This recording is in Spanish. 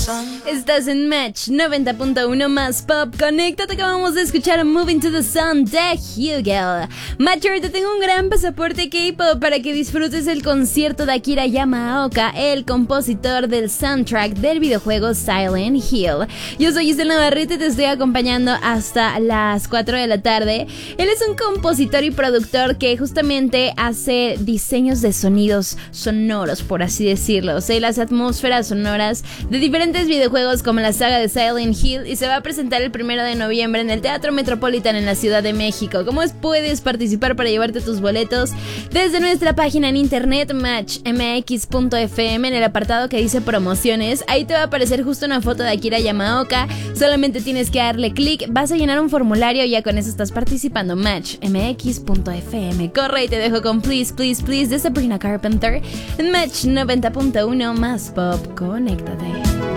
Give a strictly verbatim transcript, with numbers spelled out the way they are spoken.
Estás en Match noventa punto uno más Pop. Conéctate, que vamos a escuchar Moving to the Sun de Hugel. Match, te tengo un gran pasaporte K-pop para que disfrutes el concierto de Akira Yamaoka, el compositor del soundtrack del videojuego Silent Hill. Yo soy Giselle Navarrete y te estoy acompañando hasta las cuatro de la tarde. Él es un compositor y productor que justamente hace diseños de sonidos sonoros, por así decirlo, o sea, las atmósferas sonoras de diferentes videojuegos como la saga de Silent Hill, y se va a presentar el primero de noviembre en el Teatro Metropolitan en la Ciudad de México. ¿Cómo es? Puedes participar para llevarte tus boletos desde nuestra página en internet match m x punto f m, en el apartado que dice promociones. Ahí te va a aparecer justo una foto de Akira Yamaoka. Solamente tienes que darle clic, vas a llenar un formulario y ya con eso estás participando. match m x punto f m. Corre y te dejo con Please, Please, Please de Sabrina Carpenter en Match noventa punto uno más Pop. Conéctate.